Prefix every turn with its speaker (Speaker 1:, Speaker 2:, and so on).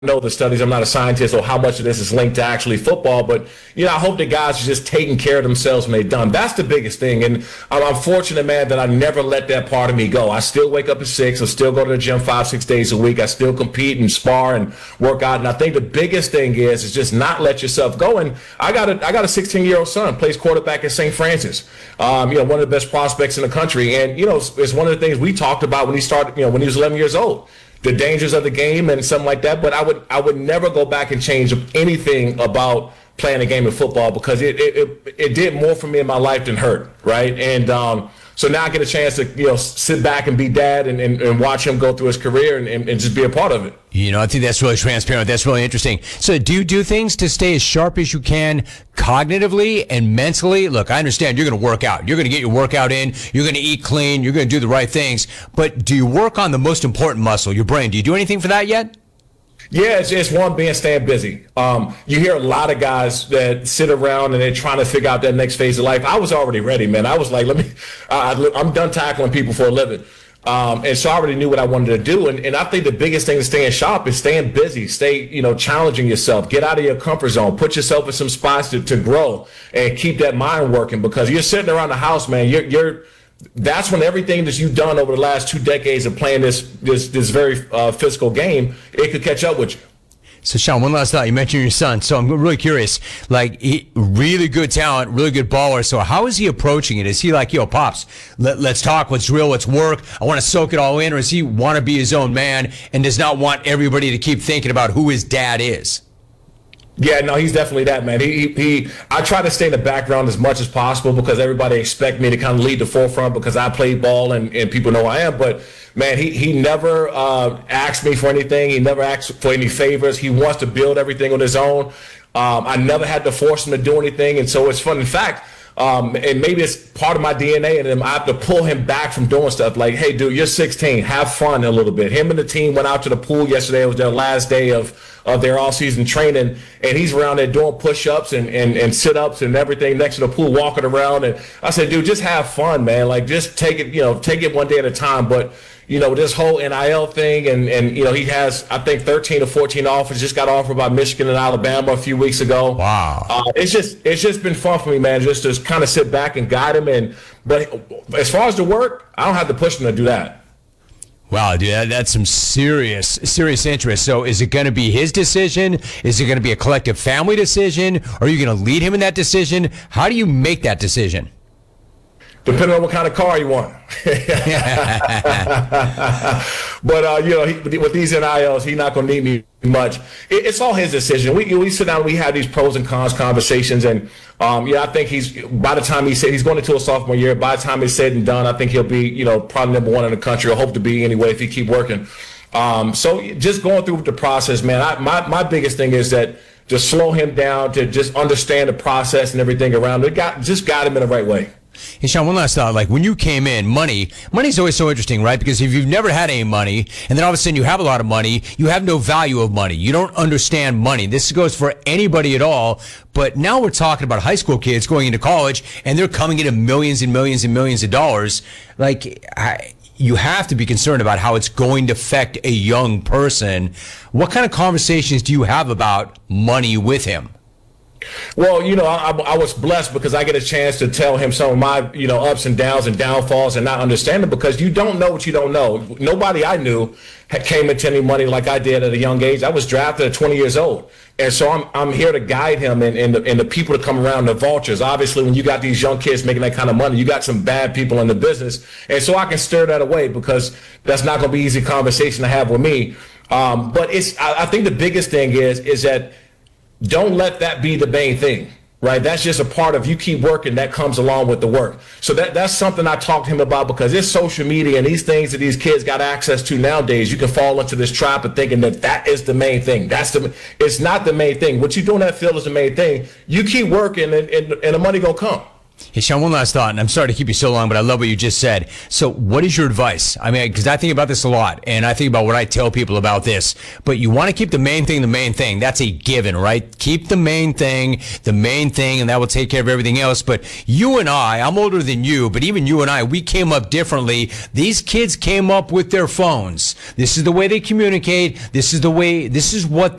Speaker 1: know the studies. I'm not a scientist or how much of this is linked to actually football, but I hope the guys are just taking care of themselves when they're done. That's the biggest thing. And I'm fortunate, man, that I never let that part of me go. I still wake up at 6. I still go to the gym 5-6 days a week. I still compete and spar and work out. And I think the biggest thing is just not let yourself go. And I got a 16-year-old son, plays quarterback at St. Francis. One of the best prospects in the country. And, it's one of the things we talked about when he started, when he was 11 years old. The dangers of the game and something like that, but I would never go back and change anything about playing a game of football because it did more for me in my life than hurt, right? And so now I get a chance to sit back and be dad and watch him go through his career and just be a part of it.
Speaker 2: I think that's really transparent. That's really interesting. So do you do things to stay as sharp as you can cognitively and mentally? Look, I understand you're going to work out. You're going to get your workout in. You're going to eat clean. You're going to do the right things. But do you work on the most important muscle, your brain? Do you do anything for that yet?
Speaker 1: Yeah, it's one, staying busy. You hear a lot of guys that sit around and they're trying to figure out that next phase of life. I was already ready, man. I was like, I'm done tackling people for a living. And so I already knew what I wanted to do. And I think the biggest thing to staying sharp is staying busy, stay, challenging yourself, get out of your comfort zone, put yourself in some spots to grow and keep that mind working because you're sitting around the house, man. That's when everything that you've done over the last 2 decades of playing this very physical game, it could catch up with you.
Speaker 2: So, Sean, one last thought. You mentioned your son, so I'm really curious. Really good talent, really good baller. So how is he approaching it? Is he like, Pops, let's talk, let's drill, let's work. I want to soak it all in. Or does he want to be his own man and does not want everybody to keep thinking about who his dad is?
Speaker 1: Yeah, no, he's definitely that, man. I try to stay in the background as much as possible because everybody expect me to kind of lead the forefront because I play ball and people know I am. But, man, he never asked me for anything. He never asked for any favors. He wants to build everything on his own. I never had to force him to do anything. And so it's fun. In fact, and maybe it's part of my DNA, and I have to pull him back from doing stuff like, hey, dude, you're 16. Have fun a little bit. Him and the team went out to the pool yesterday. It was their last day of their all-season training, and he's around there doing push-ups and sit-ups and everything next to the pool, walking around. And I said, dude, just have fun, man. Just take it one day at a time. But this whole NIL thing, and he has, I think, 13 or 14 offers. Just got offered by Michigan and Alabama a few weeks ago.
Speaker 2: Wow.
Speaker 1: It's just been fun for me, man, just to kind of sit back and guide him. But as far as the work, I don't have to push him to do that.
Speaker 2: Wow, dude, that's some serious interest. So is it going to be his decision? Is it going to be a collective family decision? Are you going to lead him in that decision? How do you make that decision?
Speaker 1: Depending on what kind of car you want. But, with these NILs, he's not going to need me much. It's all his decision. We sit down, we have these pros and cons conversations. And, I think by the time he's going into a sophomore year, by the time it's said and done, I think he'll be, probably number one in the country, or hope to be anyway if he keep working. So just going through the process, man, my biggest thing is that just slow him down to just understand the process and everything around it. Just guide him in the right way.
Speaker 2: Hey, Sean, one last thought. When you came in, money's always so interesting, right? Because if you've never had any money and then all of a sudden you have a lot of money, you have no value of money. You don't understand money. This goes for anybody at all. But now we're talking about high school kids going into college and they're coming into millions and millions and millions of dollars. You have to be concerned about how it's going to affect a young person. What kind of conversations do you have about money with him?
Speaker 1: Well, I was blessed because I get a chance to tell him some of my, ups and downs and downfalls and not understand them because you don't know what you don't know. Nobody I knew came into any money like I did at a young age. I was drafted at 20 years old. And so I'm here to guide him and the people that come around, the vultures. Obviously, when you got these young kids making that kind of money, you got some bad people in the business. And so I can stir that away because that's not going to be easy conversation to have with me. But I think the biggest thing is that don't let that be the main thing, right? That's just a part of you keep working that comes along with the work. So that's something I talked to him about because it's social media and these things that these kids got access to nowadays. You can fall into this trap of thinking that is the main thing. It's not the main thing. What you do in that field is the main thing. You keep working and the money gonna come.
Speaker 2: Hey, Sean, one last thought, and I'm sorry to keep you so long, but I love what you just said. So what is your advice? I mean, because I think about this a lot, and I think about what I tell people about this, but you want to keep the main thing the main thing. That's a given, right? Keep the main thing, and that will take care of everything else. But you and I'm older than you, but even you and I, we came up differently. These kids came up with their phones. This is the way they communicate. This is what